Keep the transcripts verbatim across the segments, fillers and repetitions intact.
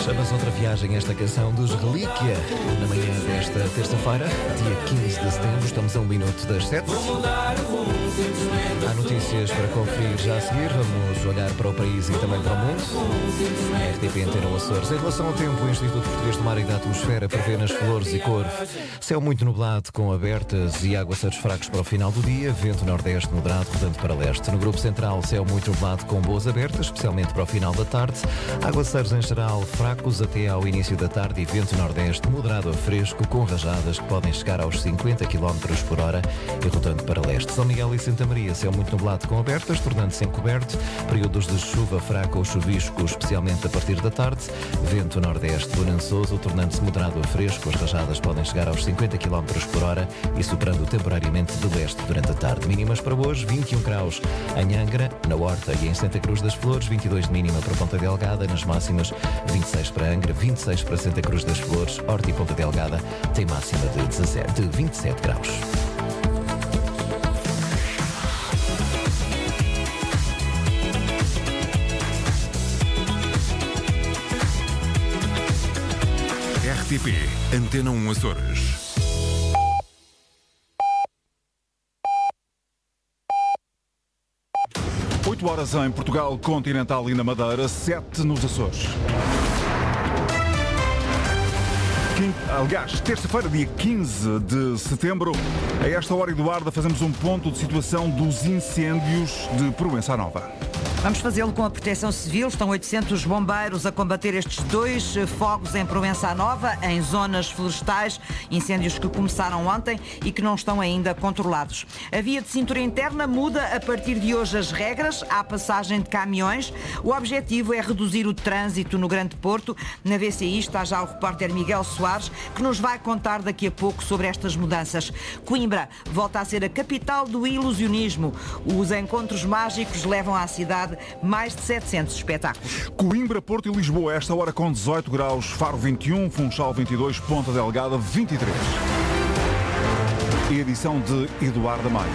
Chama-se Outra Viagem esta canção dos Relíquia. Na manhã desta terça-feira, dia quinze de setembro, estamos a um minuto das sete. Há notícias para conferir já a seguir. Vamos olhar para o país e também para o mundo. R T P Antena Açores. Em relação ao tempo, o Instituto Português do Mar e da Atmosfera prevê nas Flores e Corvo céu muito nublado com abertas e aguaceiros fracos para o final do dia. Vento nordeste moderado, rodando para leste. No grupo central, céu muito nublado com boas abertas, especialmente para o final da tarde. Aguaceiros em geral fracos até ao início da tarde e vento nordeste moderado a fresco com rajadas que podem chegar aos cinquenta quilómetros por hora e rodando para leste. São Miguel e Santa Maria, céu muito nublado com abertas, tornando-se encoberto. Períodos de chuva fraca ou chuvisco, especialmente a partir da tarde. Vento nordeste bonançoso, tornando-se moderado a fresco. As rajadas podem chegar aos cinquenta quilómetros por hora e superando temporariamente de leste durante a tarde. Mínimas para hoje, vinte e um graus em Angra, na Horta e em Santa Cruz das Flores, vinte e dois de mínima para Ponta Delgada, nas máximas vinte e seis para Angra, vinte e seis para Santa Cruz das Flores, Horta e Ponta Delgada tem máxima de, dezassete, de vinte e sete graus. R T P Antena um Açores. oito horas em Portugal continental e na Madeira, sete nos Açores. Aliás, terça-feira, dia quinze de setembro, a esta hora, Eduarda, fazemos um ponto de situação dos incêndios de Proença Nova. Vamos fazê-lo com a Proteção Civil. Estão oitocentos bombeiros a combater estes dois fogos em Proença Nova, em zonas florestais, incêndios que começaram ontem e que não estão ainda controlados. A via de cintura interna muda a partir de hoje as regras à passagem de caminhões. O objetivo é reduzir o trânsito no Grande Porto. Na V C I está já o repórter Miguel Soares, que nos vai contar daqui a pouco sobre estas mudanças. Coimbra volta a ser a capital do ilusionismo. Os encontros mágicos levam à cidade mais de setecentos espetáculos. Coimbra, Porto e Lisboa, esta hora com dezoito graus, Faro vinte e um, Funchal vinte e dois, Ponta Delgada vinte e três. Edição de Eduardo Maia.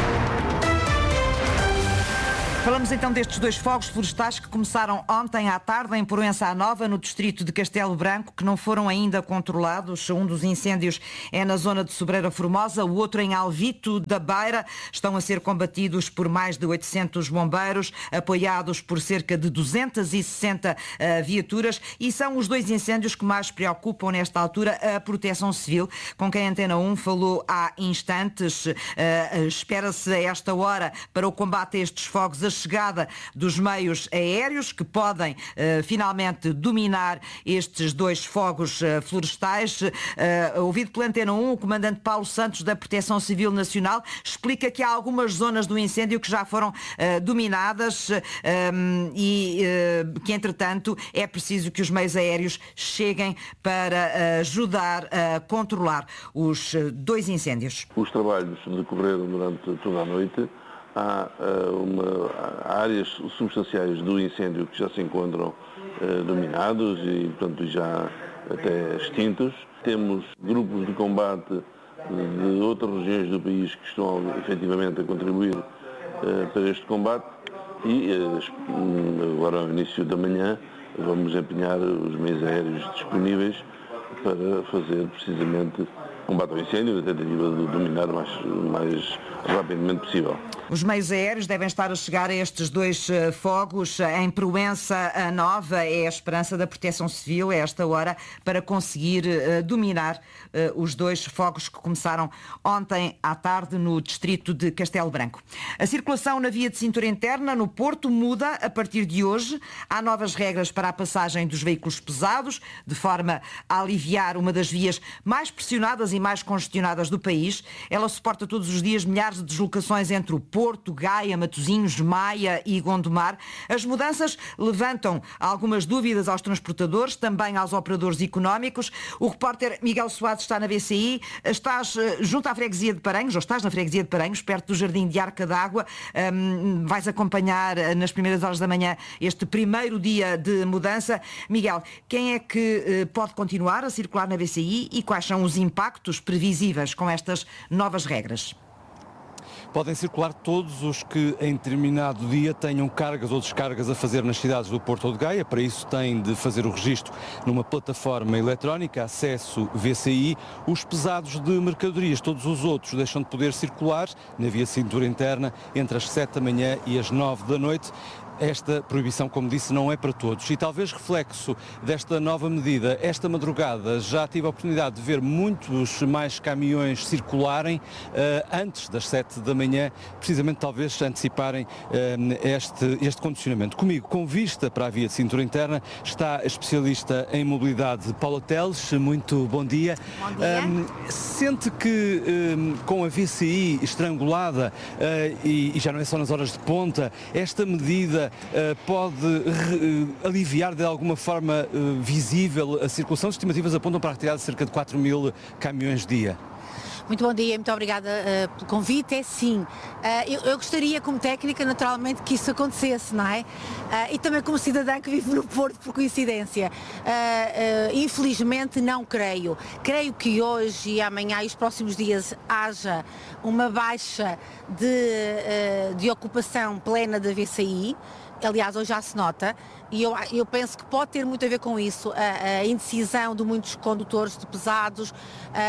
Falamos então destes dois fogos florestais que começaram ontem à tarde em Proença Nova, no distrito de Castelo Branco, que não foram ainda controlados. Um dos incêndios é na zona de Sobreira Formosa, o outro em Alvito da Beira. Estão a ser combatidos por mais de oitocentos bombeiros, apoiados por cerca de duzentas e sessenta uh, viaturas, e são os dois incêndios que mais preocupam nesta altura a Proteção Civil, com quem a Antena um falou há instantes. Uh, espera-se a esta hora, para o combate a estes fogos, a chegada dos meios aéreos que podem uh, finalmente dominar estes dois fogos uh, florestais. Uh, ouvido pela Antena um, o comandante Paulo Santos da Proteção Civil Nacional explica que há algumas zonas do incêndio que já foram uh, dominadas uh, um, e uh, que, entretanto, é preciso que os meios aéreos cheguem para uh, ajudar a controlar os uh, dois incêndios. Os trabalhos decorreram durante toda a noite. Há, uma, há áreas substanciais do incêndio que já se encontram uh, dominados e, portanto, já até extintos. Temos grupos de combate de outras regiões do país que estão efetivamente a contribuir uh, para este combate e uh, agora ao início da manhã vamos empenhar os meios aéreos disponíveis para fazer precisamente combate ao incêndio, na tentativa de dominar o mais, mais rapidamente possível. Os meios aéreos devem estar a chegar a estes dois uh, fogos em Proença Nova. É a esperança da Proteção Civil, a esta hora, para conseguir uh, dominar uh, os dois fogos que começaram ontem à tarde no distrito de Castelo Branco. A circulação na via de cintura interna no Porto muda a partir de hoje. Há novas regras para a passagem dos veículos pesados, de forma a aliviar uma das vias mais pressionadas e mais congestionadas do país. Ela suporta todos os dias milhares de deslocações entre o Porto, Gaia, Matosinhos, Maia e Gondomar. As mudanças levantam algumas dúvidas aos transportadores, também aos operadores económicos. O repórter Miguel Soares está na B C I. Estás junto à freguesia de Paranhos, ou estás na freguesia de Paranhos, perto do Jardim de Arca d'Água. Um, vais acompanhar nas primeiras horas da manhã este primeiro dia de mudança. Miguel, quem é que uh, pode continuar a circular na B C I e quais são os impactos previsíveis com estas novas regras? podem circular todos os que em determinado dia tenham cargas ou descargas a fazer nas cidades do Porto ou de Gaia. Para isso têm de fazer o registro numa plataforma eletrónica, acesso V C I. Os pesados de mercadorias, todos os outros, deixam de poder circular na via cintura interna entre as sete da manhã e as nove da noite. Esta proibição, como disse, não é para todos e talvez reflexo desta nova medida. Esta madrugada já tive a oportunidade de ver muitos mais caminhões circularem uh, antes das sete da manhã, precisamente talvez anteciparem uh, este, este condicionamento. Comigo, com vista para a via de cintura interna, está a especialista em mobilidade Paula Teles. Muito bom dia. Bom dia. Um, sente que um, com a V C I estrangulada uh, e, e já não é só nas horas de ponta, esta medida Uh, pode uh, aliviar de alguma forma uh, visível a circulação? As estimativas apontam para a retirada de cerca de quatro mil caminhões dia. Muito bom dia, muito obrigada uh, pelo convite. É sim, uh, eu, eu gostaria como técnica naturalmente que isso acontecesse, não é? Uh, e também como cidadã que vive no Porto por coincidência. Uh, uh, infelizmente não creio. Creio que hoje e amanhã e os próximos dias haja uma baixa de, uh, de ocupação plena da V C I. Aliás, hoje já se nota, e eu, eu penso que pode ter muito a ver com isso, a, a indecisão de muitos condutores de pesados a,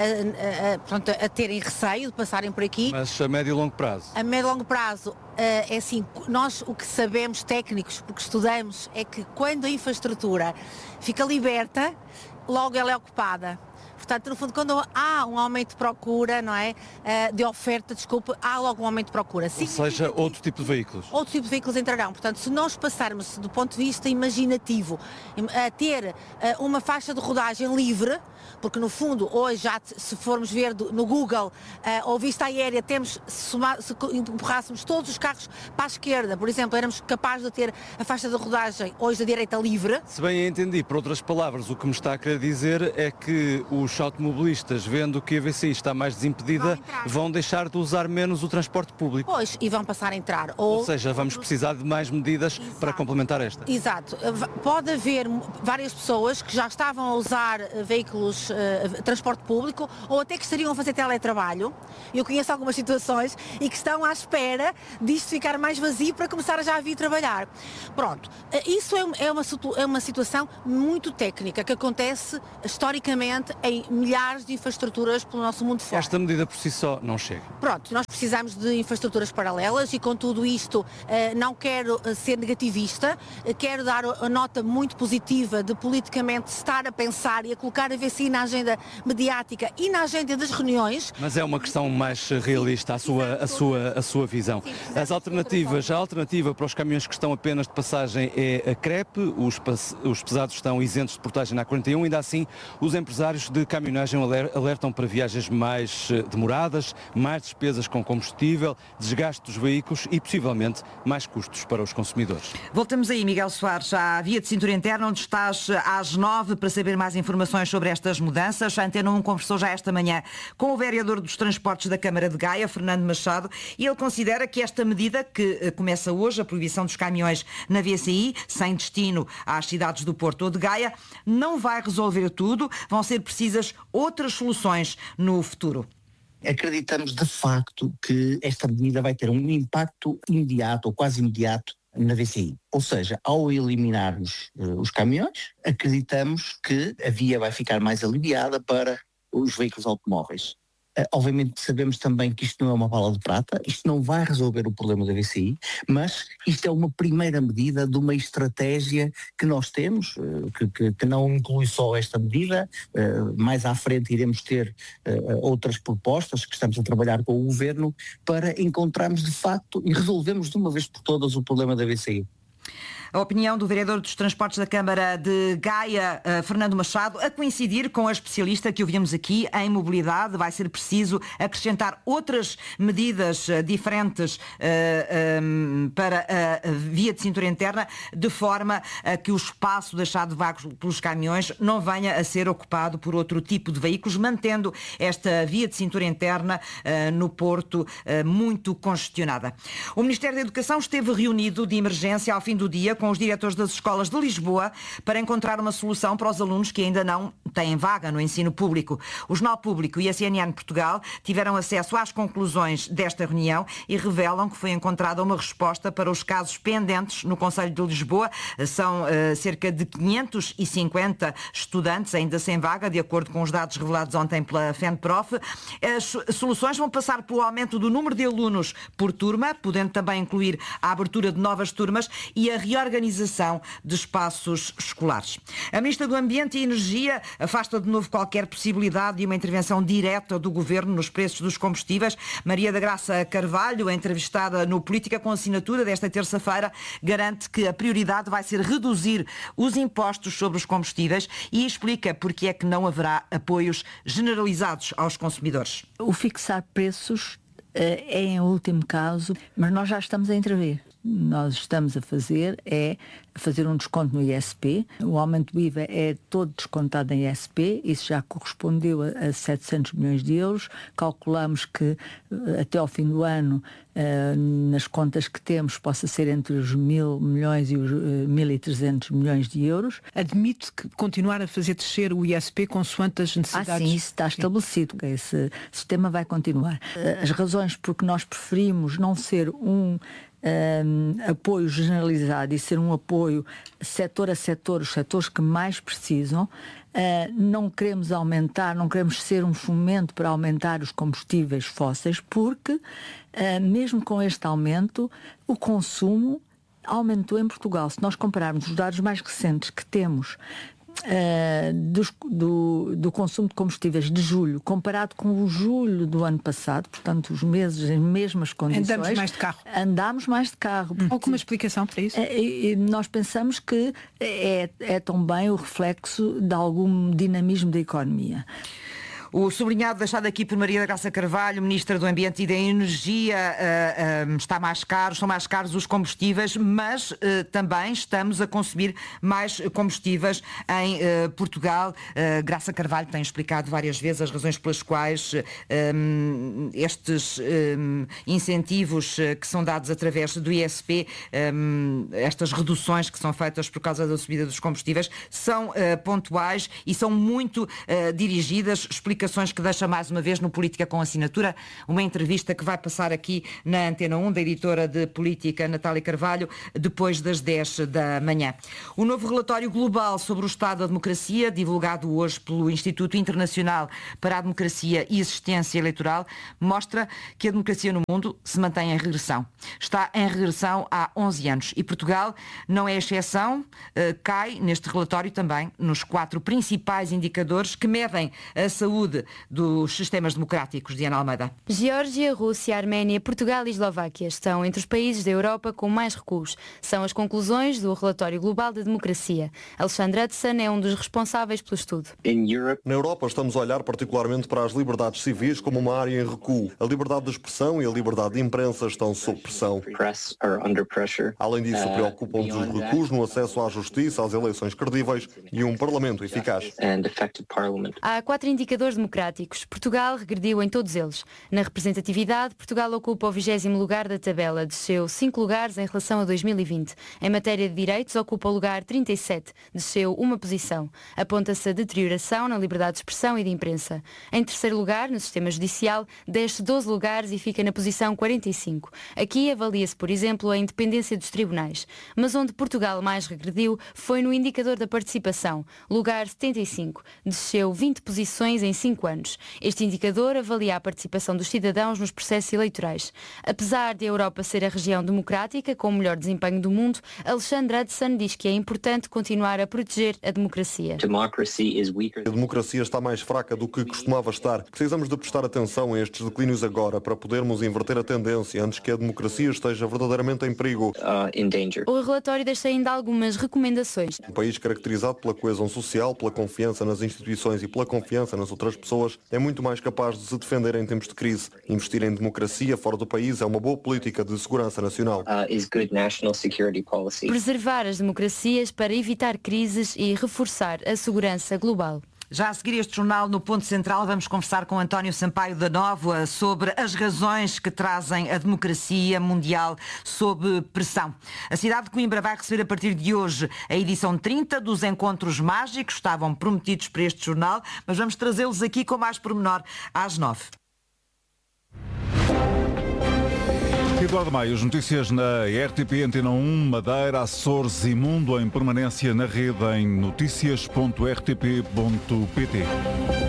a, a, portanto, a terem receio de passarem por aqui. Mas a médio e longo prazo? A médio e longo prazo, é assim, nós o que sabemos técnicos, porque estudamos, é que quando a infraestrutura fica liberta, logo ela é ocupada. Portanto, no fundo, quando há um aumento de procura, não é? De oferta, desculpa, há logo um aumento de procura. Ou seja, outro tipo de veículos. Outro tipo de veículos entrarão. Portanto, se nós passarmos do ponto de vista imaginativo a ter uma faixa de rodagem livre, porque no fundo, hoje já se formos ver no Google ou vista aérea, temos, se, somar, se empurrássemos todos os carros para a esquerda, por exemplo, éramos capazes de ter a faixa de rodagem hoje da direita livre. Se bem entendi, por outras palavras, o que me está a querer dizer é que os automobilistas, vendo que a V C I está mais desimpedida, vão, vão deixar de usar menos o transporte público. Pois, e vão passar a entrar. Ou, Ou seja, vamos precisar de mais medidas Exato. Para complementar esta. Exato. Pode haver várias pessoas que já estavam a usar veículos, uh, transporte público, ou até que estariam a fazer teletrabalho. Eu conheço algumas situações e que estão à espera disto ficar mais vazio para começar a já vir trabalhar. Pronto. Isso é uma, é uma situação muito técnica que acontece historicamente em milhares de infraestruturas pelo nosso mundo fora. Esta medida por si só não chega. Pronto, nós precisamos de infraestruturas paralelas e com tudo isto não quero ser negativista, quero dar a nota muito positiva de politicamente estar a pensar e a colocar a V C I na agenda mediática e na agenda das reuniões. Mas é uma questão mais realista, a sua, a sua, a sua visão. Sim, As alternativas, a alternativa para os caminhões que estão apenas de passagem é a crepe, os, os pesados estão isentos de portagem na A quarenta e um, ainda assim os empresários de caminhonagem alertam para viagens mais demoradas, mais despesas com combustível, desgaste dos veículos e possivelmente mais custos para os consumidores. Voltamos aí, Miguel Soares, à via de cintura interna, onde estás às nove para saber mais informações sobre estas mudanças. A Antena um conversou já esta manhã com o vereador dos Transportes da Câmara de Gaia, Fernando Machado, e ele considera que esta medida, que começa hoje, a proibição dos caminhões na V C I, sem destino às cidades do Porto ou de Gaia, não vai resolver tudo, vão ser precisas outras soluções no futuro. Acreditamos de facto que esta medida vai ter um impacto imediato ou quase imediato na V C I. Ou seja, ao eliminarmos uh, os caminhões, acreditamos que a via vai ficar mais aliviada para os veículos automóveis. Uh, obviamente sabemos também que isto não é uma bala de prata, isto não vai resolver o problema da V C I, mas isto é uma primeira medida de uma estratégia que nós temos, uh, que, que, que não inclui só esta medida. Uh, mais à frente iremos ter uh, outras propostas que estamos a trabalhar com o Governo para encontrarmos de facto e resolvermos de uma vez por todas o problema da V C I. A opinião do vereador dos Transportes da Câmara de Gaia, Fernando Machado, a coincidir com a especialista que ouvimos aqui em mobilidade. Vai ser preciso acrescentar outras medidas diferentes uh, um, para a via de cintura interna, de forma a que o espaço deixado vago pelos caminhões não venha a ser ocupado por outro tipo de veículos, mantendo esta via de cintura interna uh, no Porto uh, muito congestionada. O Ministério da Educação esteve reunido de emergência ao fim do dia com os diretores das escolas de Lisboa para encontrar uma solução para os alunos que ainda não têm vaga no ensino público. O Jornal Público e a C N N Portugal tiveram acesso às conclusões desta reunião e revelam que foi encontrada uma resposta para os casos pendentes no Conselho de Lisboa. São uh, cerca de quinhentos e cinquenta estudantes ainda sem vaga, de acordo com os dados revelados ontem pela FENPROF. As soluções vão passar pelo aumento do número de alunos por turma, podendo também incluir a abertura de novas turmas e a reorganização de espaços escolares. A Ministra do Ambiente e Energia afasta de novo qualquer possibilidade de uma intervenção direta do Governo nos preços dos combustíveis. Maria da Graça Carvalho, entrevistada no Política com Assinatura desta terça-feira, garante que a prioridade vai ser reduzir os impostos sobre os combustíveis e explica porque é que não haverá apoios generalizados aos consumidores. O fixar preços é em último caso, mas nós já estamos a intervir. Nós estamos a fazer é fazer um desconto no I S P. O aumento do I V A é todo descontado em I S P. Isso já correspondeu a, a setecentos milhões de euros. Calculamos que até ao fim do ano, uh, nas contas que temos, possa ser entre os mil milhões e os uh, mil e trezentos milhões de euros. Admite que continuar a fazer descer o I S P consoante as necessidades? Ah, sim, isso está estabelecido. Esse sistema vai continuar. As razões por que nós preferimos não ser um Um, apoio generalizado e ser um apoio setor a setor, os setores que mais precisam, uh, não queremos aumentar, não queremos ser um fomento para aumentar os combustíveis fósseis, porque uh, mesmo com este aumento, o consumo aumentou em Portugal. Se nós compararmos os dados mais recentes que temos Uh, dos, do, do consumo de combustíveis de julho comparado com o julho do ano passado, portanto os meses em mesmas condições, andamos mais de carro andamos mais de carro. Hum. Alguma explicação para isso? E, e nós pensamos que é, é também o reflexo de algum dinamismo da economia. O sublinhado deixado aqui por Maria da Graça Carvalho, Ministra do Ambiente e da Energia, uh, uh, está mais caro, são mais caros os combustíveis, mas uh, também estamos a consumir mais combustíveis em uh, Portugal. Uh, Graça Carvalho tem explicado várias vezes as razões pelas quais uh, um, estes um, incentivos uh, que são dados através do I S P, um, estas reduções que são feitas por causa da subida dos combustíveis, são uh, pontuais e são muito uh, dirigidas. Explicações que deixa mais uma vez no Política com Assinatura, uma entrevista que vai passar aqui na Antena um, da editora de Política Natália Carvalho, depois das dez da manhã. O novo relatório global sobre o Estado da Democracia, divulgado hoje pelo Instituto Internacional para a Democracia e Assistência Eleitoral, mostra que a democracia no mundo se mantém em regressão. Está em regressão há onze anos e Portugal não é exceção, cai neste relatório também nos quatro principais indicadores que medem a saúde dos sistemas democráticos. Diana Almeida. Geórgia, Rússia, Arménia, Portugal e Eslováquia estão entre os países da Europa com mais recuos. São as conclusões do Relatório Global da Democracia. Alexandre Hudson é um dos responsáveis pelo estudo. Na Europa estamos a olhar particularmente para as liberdades civis como uma área em recuo. A liberdade de expressão e a liberdade de imprensa estão sob pressão. Além disso, preocupam-nos os recuos no acesso à justiça, às eleições credíveis e um parlamento eficaz. Há quatro indicadores democráticos. Portugal regrediu em todos eles. Na representatividade, Portugal ocupa o vigésimo lugar da tabela, desceu cinco lugares em relação a dois mil e vinte. Em matéria de direitos, ocupa o lugar trinta e sete, desceu uma posição. Aponta-se a deterioração na liberdade de expressão e de imprensa. Em terceiro lugar, no sistema judicial, desce doze lugares e fica na posição quarenta e cinco. Aqui avalia-se, por exemplo, a independência dos tribunais. Mas onde Portugal mais regrediu foi no indicador da participação, lugar setenta e cinco, desceu vinte posições em cinco anos. Este indicador avalia a participação dos cidadãos nos processos eleitorais. Apesar de a Europa ser a região democrática com o melhor desempenho do mundo, Alexandre Hudson diz que é importante continuar a proteger a democracia. A democracia está mais fraca do que costumava estar. Precisamos de prestar atenção a estes declínios agora para podermos inverter a tendência antes que a democracia esteja verdadeiramente em perigo. O relatório deixa ainda algumas recomendações. Um país caracterizado pela coesão social, pela confiança nas instituições e pela confiança nas outras pessoas é muito mais capaz de se defender em tempos de crise. Investir em democracia fora do país é uma boa política de segurança nacional. Preservar as democracias para evitar crises e reforçar a segurança global. Já a seguir este jornal no Ponto Central vamos conversar com António Sampaio da Nóvoa sobre as razões que trazem a democracia mundial sob pressão. A cidade de Coimbra vai receber a partir de hoje a edição trinta dos Encontros Mágicos, estavam prometidos para este jornal, mas vamos trazê-los aqui com mais pormenor às nove. Eduardo Maia, as notícias na R T P Antena um, Madeira, Açores e Mundo em permanência na rede em noticias ponto r t p ponto p t.